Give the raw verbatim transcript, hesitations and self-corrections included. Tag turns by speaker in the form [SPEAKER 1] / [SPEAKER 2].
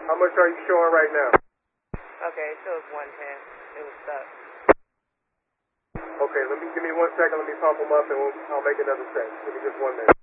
[SPEAKER 1] How much are you showing right now?
[SPEAKER 2] Okay, it shows one ten. It was stuck.
[SPEAKER 1] Okay, let me give me one second. Let me pump them up, and we'll, I'll make another set. Give me just one minute.